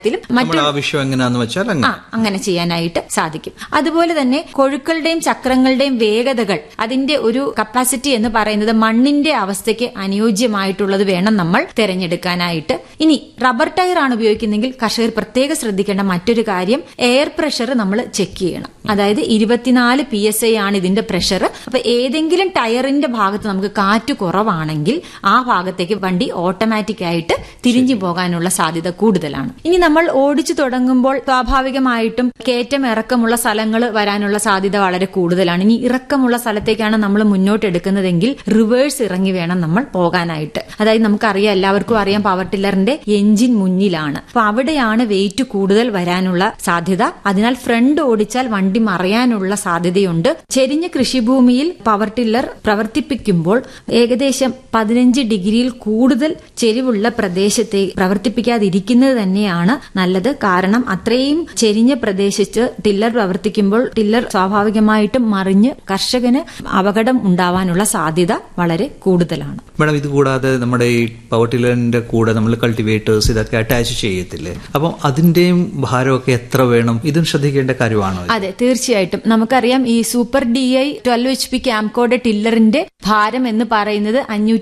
ആവശ്യം എങ്ങനെയാന്ന് വെച്ചാൽ അങ്ങനെ ചെയ്യാനായിട്ട് സാധിക്കും. അതുപോലെ തന്നെ കൊഴുക്കളുടെയും ചക്രങ്ങളുടെയും വേഗതകൾ, അതിന്റെ ഒരു കപ്പാസിറ്റി എന്ന് പറയുന്നത് മണ്ണിന്റെ അവസ്ഥയ്ക്ക് അനുയോജ്യമായിട്ടുള്ളത് വേണം നമ്മൾ തിരഞ്ഞെടുക്കാനായിട്ട്. ഇനി റബ്ബർ ടയർ ആണ് ഉപയോഗിക്കുന്നെങ്കിൽ കർഷകർ പ്രത്യേകം ശ്രദ്ധിക്കേണ്ട മറ്റൊരു കാര്യം, എയർ പ്രഷർ നമ്മൾ ചെക്ക് ചെയ്യണം. അതായത് 24 PSI ആണ് ഇതിന്റെ പ്രഷർ. അപ്പൊ ഏതെങ്കിലും ടയറിന്റെ ഭാഗത്ത് നമുക്ക് കാറ്റ് കുറവാണെങ്കിൽ ആ ഭാഗത്തേക്ക് വണ്ടി ഓട്ടോമാറ്റിക് ആയിട്ട് തിരിഞ്ഞു പോകാനുള്ള സാധ്യത കൂടുതലാണ്. ഇനി നമ്മൾ ഓടിച്ചു തുടങ്ങുമ്പോൾ സ്വാഭാവികമായിട്ടും കയറ്റം ഇറക്കമുള്ള സ്ഥലങ്ങൾ വരാനുള്ള സാധ്യത വളരെ കൂടുതലാണ്. ഇനി ഇറക്കമുള്ള സ്ഥലത്തേക്കാണ് നമ്മൾ മുന്നോട്ട് എടുക്കുന്നതെങ്കിൽ റിവേഴ്സ് ഇറങ്ങി വേണം നമ്മൾ പോകാനായിട്ട്. അതായത് നമുക്കറിയാം, എല്ലാവർക്കും അറിയാം, പവർ ടില്ലറിന്റെ എഞ്ചിൻ മുന്നിലാണ്. അപ്പൊ അവിടെയാണ് വെയിറ്റ് കൂടുതൽ വരാനുള്ള സാധ്യത. അതിനാൽ ഫ്രണ്ട് ഓടിച്ചാൽ വണ്ടി മറയാനുള്ള സാധ്യതയുണ്ട്. ചെരിഞ്ഞ കൃഷിഭൂമിയിൽ പവർ ടില്ലർ പ്രവർത്തിപ്പിക്കുമ്പോൾ ഏകദേശം 15 ഡിഗ്രിയിൽ കൂടുതൽ ചെരിവുള്ള പ്രദേശത്തെ പ്രവർത്തിപ്പിക്കാതിരിക്കുന്നത് തന്നെയാണ് നല്ലത്. കാരണം അത്രയും ചെരിഞ്ഞ പ്രദേശത്ത് ടില്ലർ പ്രവർത്തിക്കുമ്പോൾ ടില്ലർ സ്വാഭാവികമായിട്ടും മറിഞ്ഞ് കർഷകന് അപകടം ഉണ്ടാവാനുള്ള സാധ്യത വളരെ കൂടുതലാണ്. മേഡം, ഇത് കൂടാതെ നമ്മുടെ ഈ പവർ ടില്ലറിന്റെ കൂടെ നമ്മൾ കൾട്ടിവേറ്റേഴ്സ് ഇതൊക്കെ അറ്റാച്ച് ചെയ്യത്തില്ലേ? അപ്പം അതിന്റെയും ഭാരമൊക്കെ എത്ര വേണം? ഇതും ശ്രദ്ധിക്കേണ്ട കാര്യമാണോ? അതെ, തീർച്ചയായിട്ടും. നമുക്കറിയാം, ഈ സൂപ്പർ DI 12 HP ക്യാംകോർഡ് ടില്ലറിന്റെ ഭാരം എന്ന് പറയുന്നത്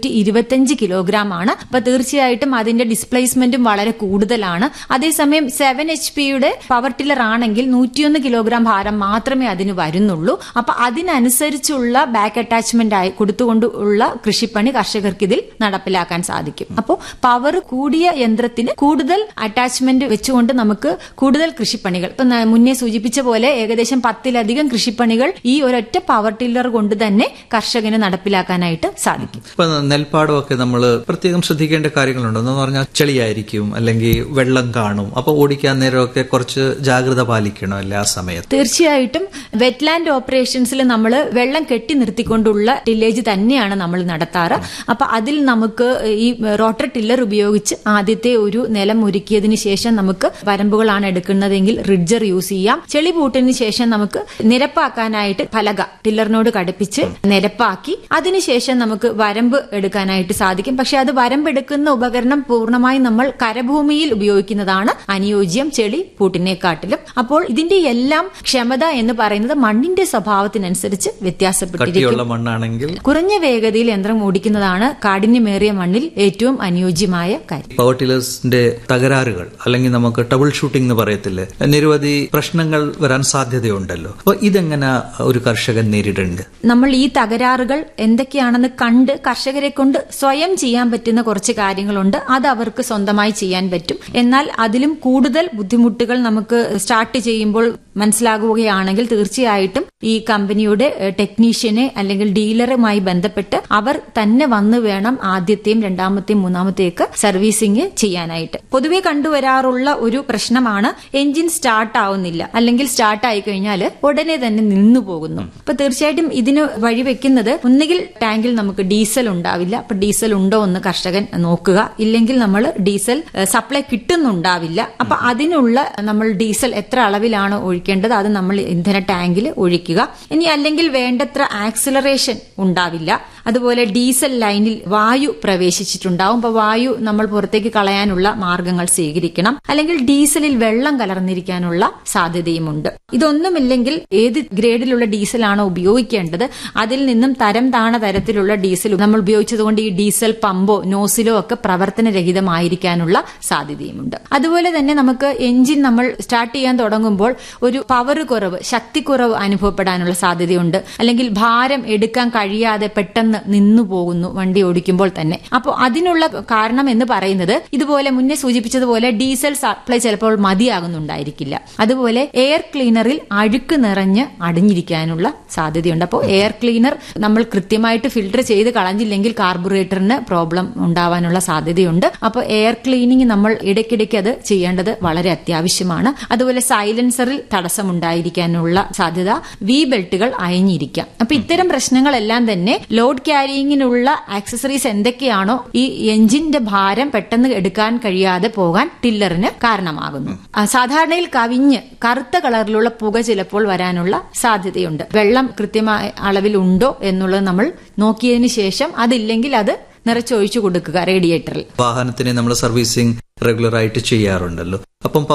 525 കിലോഗ്രാം ആണ്. അപ്പൊ തീർച്ചയായിട്ടും അതിന്റെ ഡിസ്പ്ലേസ്മെന്റും വളരെ കൂടുതലാണ്. അതേസമയം 7 HP പവർ ടില്ലർ ആണെങ്കിൽ 101 കിലോഗ്രാം ഭാരം മാത്രമേ അതിന് വരുന്നുള്ളൂ. അപ്പൊ അതിനനുസരിച്ചുള്ള ബാക്ക് അറ്റാച്ച്മെന്റ് ആയി കൊടുത്തുകൊണ്ടുള്ള കൃഷിപ്പണി കർഷകർക്ക് ഇതിൽ നടപ്പിലാക്കാൻ സാധിക്കും. അപ്പോൾ പവർ കൂടിയ യന്ത്രത്തിന് കൂടുതൽ അറ്റാച്ച്മെന്റ് വെച്ചുകൊണ്ട് നമുക്ക് കൂടുതൽ കൃഷിപ്പണികൾ, ഇപ്പൊ മുന്നേ സൂചിപ്പിച്ച പോലെ ഏകദേശം 10-ലധികം കൃഷിപ്പണികൾ ഈ ഒരൊറ്റ പവർ ടില്ലർ കൊണ്ട് തന്നെ കർഷകന് നടപ്പിലാക്കാനായിട്ട് സാധിക്കും. ഇപ്പൊ നെൽപ്പാടമൊക്കെ നമ്മൾ പ്രത്യേകം ശ്രദ്ധിക്കേണ്ട കാര്യങ്ങളുണ്ടോ എന്ന് പറഞ്ഞാൽ ചെളിയായിരിക്കും, അല്ലെങ്കിൽ വെള്ളം കാണും. അപ്പൊ ഓടിക്കാൻ നേരമൊക്കെ കുറച്ച് ജാഗ്രത പാലിക്കണമല്ലേ ആ സമയത്ത്? തീർച്ചയായിട്ടും. വെറ്റ്ലാൻഡ് ഓപ്പറേഷൻസിൽ നമ്മൾ വെള്ളം കെട്ടി നിർത്തിക്കൊണ്ടുള്ള ടില്ലേജ് തന്നെയാണ് നമ്മൾ നടത്താറ്. അപ്പൊ അതിൽ നമുക്ക് ഈ റോട്ടർ ടില്ലർ ഉപയോഗിച്ച് ആദ്യത്തെ ഒരു നിലം ഒരുക്കിയതിനു ശേഷം നമുക്ക് വരമ്പുകളാണ് എടുക്കുന്നതെങ്കിൽ റിഡ്ജർ യൂസ് ചെയ്യാം. ചെളി പൂട്ടിന് ശേഷം നമുക്ക് നിരപ്പാക്കാനായിട്ട് ഫലക ടില്ലറിനോട് ഘടിപ്പിച്ച് നിരപ്പാക്കി അതിനുശേഷം നമുക്ക് വരമ്പ് എടുക്കാനായിട്ട് സാധിക്കും. പക്ഷെ അത് വരമ്പെടുക്കുന്ന ഉപകരണം പൂർണ്ണമായും നമ്മൾ കരഭൂമിയിൽ ഉപയോഗിക്കുന്നതാണ് അനുയോജ്യം, ചെളി പൂട്ടിനെക്കാട്ടിലും. അപ്പോൾ ഇതിന്റെ എല്ലാം ക്ഷമത എന്ന് പറയുന്നത് മണ്ണിന്റെ സ്വഭാവത്തിനനുസരിച്ച് വ്യത്യാസപ്പെട്ടിരിക്കും. മണ്ണാണെങ്കിൽ കുറഞ്ഞ വേഗതയിൽ യന്ത്രം ഓടിക്കുന്നതാണ് കാഠിന്യമേറിയ മണ്ണിൽ ഏറ്റവും അനുയോജ്യമായ കാര്യം. പവർ ടില്ലേഴ്സിന്റെ തകരാറുകൾ അല്ലെങ്കിൽ നമുക്ക് ട്രബിൾ ഷൂട്ടിംഗ് എന്ന് പറയത്തില്ലേ, നിരവധി പ്രശ്നങ്ങൾ വരാൻ സാധ്യതയുണ്ടല്ലോ. അപ്പൊ ഇതെങ്ങനെ ഒരു കർഷകൻ നേരിടേണ്ടത്? നമ്മൾ ഈ തകരാറുകൾ എന്തൊക്കെയാണെന്ന് കണ്ട് കർഷകരെ കൊണ്ട് സ്വയം ചെയ്യാൻ പറ്റുന്ന കുറച്ച് കാര്യങ്ങളുണ്ട്. അത് അവർക്ക് സ്വന്തമായി ചെയ്യാൻ പറ്റും. എന്നാൽ അതിലും കൂടുതൽ ബുദ്ധിമുട്ടുകൾ നമുക്ക് സ്റ്റാർട്ട് ചെയ്യുമ്പോൾ മനസ്സിലാകുകയാണെങ്കിൽ തീർച്ചയായിട്ടും ഈ കമ്പനിയുടെ ടെക്നീഷ്യനെ അല്ലെങ്കിൽ ഡീലറുമായി ബന്ധപ്പെട്ട് അവർ തന്നെ വന്ന് വേണം ആദ്യത്തെയും രണ്ടാമത്തെയും മൂന്നാമത്തെയൊക്കെ സർവീസിംഗ് ചെയ്യാനായിട്ട്. പൊതുവെ കണ്ടുവരാറുള്ള ഒരു പ്രശ്നമാണ് എഞ്ചിൻ സ്റ്റാർട്ട് ആവുന്നില്ല, അല്ലെങ്കിൽ സ്റ്റാർട്ട് ആയി കഴിഞ്ഞാൽ ഉടനെ തന്നെ നിന്നു പോകുന്നു. അപ്പൊ തീർച്ചയായിട്ടും ഇതിന് വഴിവെക്കുന്നത് ഒന്നുകിൽ ടാങ്കിൽ നമുക്ക് ഡീസൽ ഉണ്ടാവില്ല. അപ്പൊ ഡീസൽ ഉണ്ടോ എന്ന് കർഷകൻ നോക്കുക. ഇല്ലെങ്കിൽ നമ്മൾ ഡീസൽ സപ്ലൈ കിട്ടുന്നുണ്ടാവില്ല. അപ്പൊ അതിനുള്ള നമ്മൾ ഡീസൽ എത്ര അളവിലാണ് ഒഴിക്കേണ്ടത് അത് നമ്മൾ ഇന്ധന ടാങ്കിൽ ഒഴിക്കുക. ഇനി അല്ലെങ്കിൽ വേണ്ടത്ര ആക്സിലറേഷൻ ഉണ്ടാവില്ല. അതുപോലെ ഡീസൽ ലൈനിൽ വായു പ്രവേശിച്ചിട്ടുണ്ടാവും. അപ്പൊ വായു നമ്മൾ പുറത്തേക്ക് കളയാനുള്ള മാർഗങ്ങൾ സ്വീകരിക്കണം. അല്ലെങ്കിൽ ഡീസലിൽ വെള്ളം കലർന്നിരിക്കാനുള്ള സാധ്യതയുമുണ്ട്. ഇതൊന്നുമില്ലെങ്കിൽ ഏത് ഗ്രേഡിലുള്ള ഡീസലാണോ ഉപയോഗിക്കേണ്ടത് അതിൽ നിന്നും തരം താണ തരത്തിലുള്ള ഡീസൽ നമ്മൾ ഉപയോഗിച്ചതുകൊണ്ട് ഈ ഡീസൽ പമ്പോ നോസിലോ ഒക്കെ പ്രവർത്തനരഹിതമായിരിക്കാനുള്ള സാധ്യതയുമുണ്ട്. അതുപോലെ തന്നെ നമുക്ക് എഞ്ചിൻ നമ്മൾ സ്റ്റാർട്ട് ചെയ്യാൻ തുടങ്ങുമ്പോൾ ഒരു പവർ കുറവ്, ശക്തിക്കുറവ് അനുഭവപ്പെടാനുള്ള സാധ്യതയുണ്ട്. അല്ലെങ്കിൽ ഭാരം എടുക്കാൻ കഴിയാതെ പെട്ടെന്ന് നിന്നു പോകുന്നു വണ്ടി ഓടിക്കുമ്പോൾ തന്നെ. അപ്പോൾ അതിനുള്ള കാരണം എന്ന് പറയുന്നത് ഇതുപോലെ മുന്നേ സൂചിപ്പിച്ചതുപോലെ ഡീസൽ സപ്ലൈ ചിലപ്പോൾ മതിയാകുന്നുണ്ടായിരിക്കില്ല. അതുപോലെ എയർ ക്ലീനറിൽ അഴുക്ക് നിറഞ്ഞ് അടിഞ്ഞിരിക്കാനുള്ള സാധ്യതയുണ്ട്. അപ്പോൾ എയർ ക്ലീനർ നമ്മൾ കൃത്യമായിട്ട് ഫിൽട്ടർ ചെയ്ത് കളഞ്ഞില്ലെങ്കിൽ കാർബുറേറ്ററിന് പ്രോബ്ലം ഉണ്ടാവാനുള്ള സാധ്യതയുണ്ട്. അപ്പോൾ എയർ ക്ലീനിങ് നമ്മൾ ഇടയ്ക്കിടയ്ക്ക് അത് ചെയ്യേണ്ടത് വളരെ അത്യാവശ്യമാണ്. അതുപോലെ സൈലൻസറിൽ തടസ്സമുണ്ടായിരിക്കാനുള്ള സാധ്യത, വി ബെൽറ്റുകൾ അയഞ്ഞിരിക്കാം. അപ്പൊ ഇത്തരം പ്രശ്നങ്ങളെല്ലാം തന്നെ ലോഡ് ക്യാരിയിങ്ങിനുള്ള ആക്സസറീസ് എന്തൊക്കെയാണോ ഈ എഞ്ചിന്റെ ഭാരം പെട്ടെന്ന് എടുക്കാൻ കഴിയാതെ പോകാൻ ടില്ലറിന് കാരണമാകുന്നു. സാധാരണയിൽ കവിഞ്ഞ് കറുത്ത കളറിലുള്ള പുക ചിലപ്പോൾ വരാനുള്ള സാധ്യതയുണ്ട്. വെള്ളം കൃത്യമായ അളവിൽ ഉണ്ടോ എന്നുള്ളത് നമ്മൾ നോക്കിയതിനു ശേഷം അതില്ലെങ്കിൽ അത് നിറച്ചൊഴിച്ചു കൊടുക്കുക റേഡിയേറ്ററിൽ. വാഹനത്തിനെ നമ്മൾ സർവീസിംഗ് റെഗുലർ ആയിട്ട് ചെയ്യാറുണ്ടല്ലോ. അപ്പം